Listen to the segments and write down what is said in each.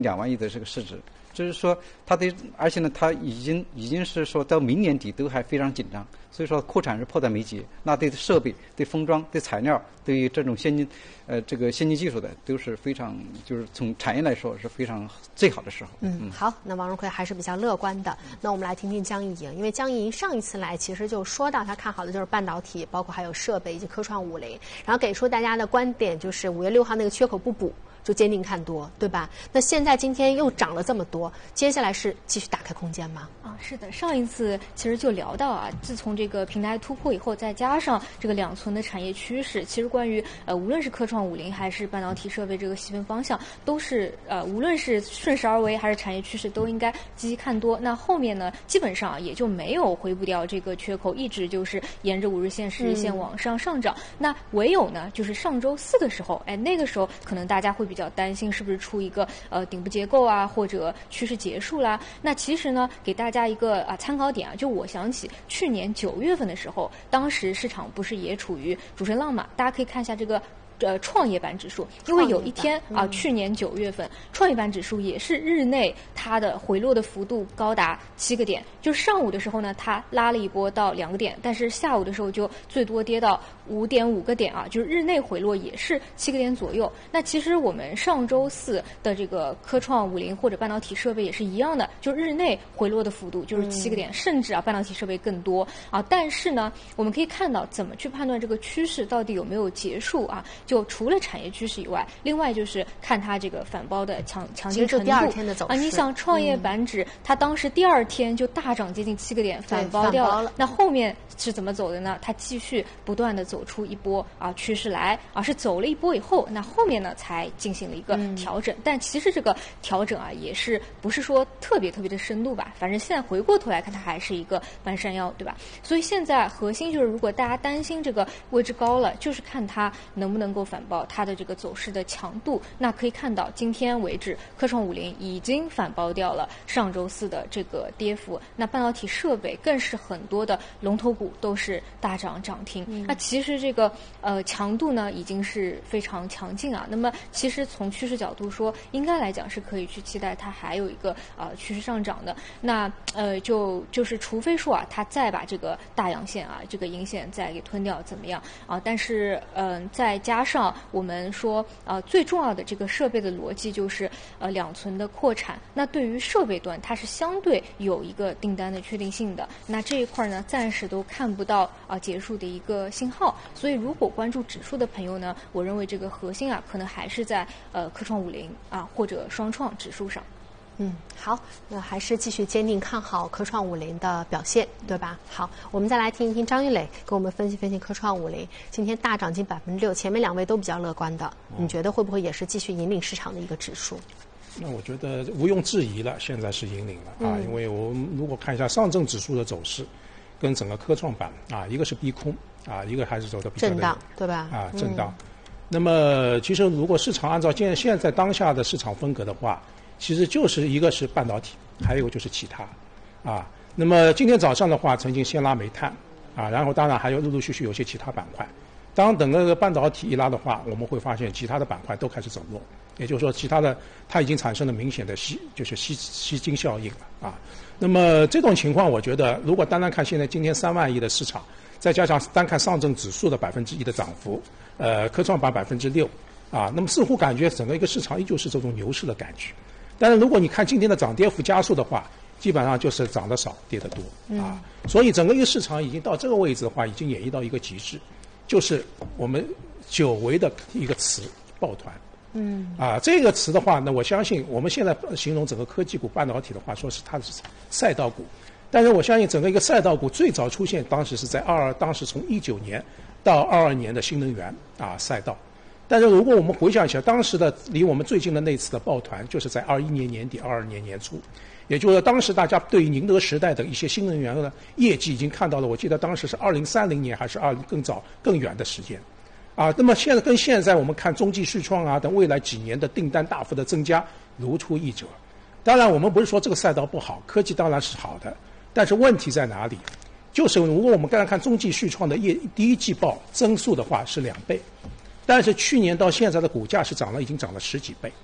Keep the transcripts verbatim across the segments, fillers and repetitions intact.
两万亿的这个市值。就是说，它的，而且呢，它已经已经是说到明年底都还非常紧张，所以说扩产是迫在眉睫。那对设备、对封装、对材料、对于这种先进，呃，这个先进技术的都是非常，就是从产业来说是非常最好的时候。 嗯，嗯好，那王荣奎还是比较乐观的。那我们来听听江一莹，因为江一莹上一次来其实就说到他看好的就是半导体，包括还有设备以及科创五零，然后给出大家的观点就是五月六号那个缺口不补。就坚定看多，对吧？那现在今天又涨了这么多，接下来是继续打开空间吗？ 啊，是的，上一次其实就聊到啊，自从这个平台突破以后，再加上这个两存的产业趋势，其实关于呃无论是科创五零还是半导体设备这个细分方向，都是呃无论是顺势而为还是产业趋势，都应该积极看多。那后面呢，基本上也就没有回不掉这个缺口，一直就是沿着五日线、十日线往上上涨。嗯、那唯有呢，就是上周四的时候，哎，那个时候可能大家会比较担心是不是出一个呃顶部结构啊，或者趋势结束啦。那其实呢，给大家一个啊参考点啊，就我想起去年九月份的时候，当时市场不是也处于主升浪嘛？大家可以看一下这个。呃，创业板指数，因为有一天啊、嗯，去年九月份，创业板指数也是日内它的回落的幅度高达七个点，就是上午的时候呢，它拉了一波到两个点，但是下午的时候就最多跌到五点五个点啊，就是日内回落也是七个点左右。那其实我们上周四的这个科创五零或者半导体设备也是一样的，就日内回落的幅度就是七个点，嗯、甚至啊半导体设备更多啊。但是呢，我们可以看到怎么去判断这个趋势到底有没有结束啊？就除了产业趋势以外，另外就是看它这个反包的强强劲程度。 第二天的走势啊，你想创业板指、嗯，它当时第二天就大涨接近七个点，反包掉了。 了那后面是怎么走的呢？它继续不断的走出一波啊趋势来，而、啊、是走了一波以后，那后面呢才进行了一个调整。嗯、但其实这个调整啊，也是不是说特别特别的深度吧？反正现在回过头来看，它还是一个半山腰，对吧？所以现在核心就是，如果大家担心这个位置高了，就是看它能不能够反包它的这个走势的强度。那可以看到，今天为止，科创五零已经反包掉了上周四的这个跌幅。那半导体设备更是很多的龙头股都是大涨涨停。嗯、那其实这个呃强度呢，已经是非常强劲啊。那么其实从趋势角度说，应该来讲是可以去期待它还有一个啊、呃、趋势上涨的。那呃就就是除非说啊，它再把这个大阳线啊这个阴线再给吞掉怎么样啊？但是嗯、呃、再加上我们说呃最重要的这个设备的逻辑就是呃两存的扩产。那对于设备端，它是相对有一个订单的确定性的。那这一块呢，暂时都看不到啊、呃、结束的一个信号。所以如果关注指数的朋友呢，我认为这个核心啊，可能还是在呃科创五零啊或者双创指数上。 嗯，好，那还是继续坚定看好科创五零的表现，对吧？好，我们再来听一听张玉磊给我们分析分析科创五零今天大涨近百分之六，前面两位都比较乐观的， 嗯、 你觉得会不会也是继续引领市场的一个指数？ 那我觉得毋庸置疑了，现在是引领了啊， 嗯、 因为我们如果看一下上证指数的走势，跟整个科创板啊，一个是逼空啊，一个还是走的比较震荡，对吧？ 啊，震荡。嗯、那么其实如果市场按照现现在当下的市场风格的话，其实就是一个是半导体，还有一个就是其他，啊，那么今天早上的话，曾经先拉煤炭，啊，然后当然还有陆陆续续有些其他板块。当等那个半导体一拉的话，我们会发现其他的板块都开始走弱，也就是说，其他的它已经产生了明显的吸，就是吸吸金效应了啊。那么这种情况，我觉得如果单单看现在今天三万亿的市场，再加上单看上证指数的百分之一的涨幅，呃，科创板百分之六，啊，那么似乎感觉整个一个市场依旧是这种牛市的感觉。但是如果你看今天的涨跌幅加速的话，基本上就是涨得少，跌得多啊。嗯、所以整个一个市场已经到这个位置的话，已经演绎到一个极致，就是我们久违的一个词“抱团”。嗯。啊，这个词的话呢，我相信我们现在形容整个科技股、半导体的话，说是它是赛道股。但是我相信整个一个赛道股最早出现，当时是在二二，当时从一九年到二二年的新能源啊赛道。但是如果我们回想一下，当时的离我们最近的那次的抱团，就是在二一年年底、二二年年初，也就是说，当时大家对于宁德时代的一些新能源的业绩已经看到了。我记得当时是二零三零年还是二更早更远的时间，啊，那么现在跟现在我们看中继续创啊等未来几年的订单大幅的增加，如出一辙。当然，我们不是说这个赛道不好，科技当然是好的，但是问题在哪里？就是如果我们刚才看中继续创的业第一季报增速的话是两倍。但是去年到现在的股价是涨了，已经涨了十几倍，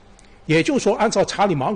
也就是说，按照查理芒